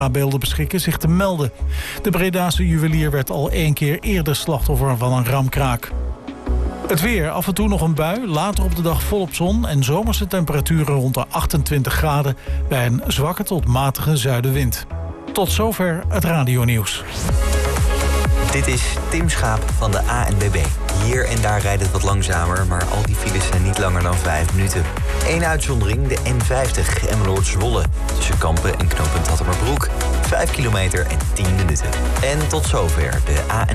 beelden beschikken zich te melden. De Bredase juwelier werd al 1 keer eerder slachtoffer van een ramkraak. Het weer, af en toe nog een bui, later op de dag volop zon en zomerse temperaturen rond de 28 graden bij een zwakke tot matige zuidenwind. Tot zover het radionieuws. Dit is Tim Schaap van de ANWB. Hier en daar rijdt het wat langzamer, maar al die files zijn niet langer dan 5 minuten. Eén uitzondering, de N50 Emmeloord-Zwolle. Tussen Kampen en knooppunt Hattemerbroek. 5 kilometer en 10 minuten. En tot zover de ANWB.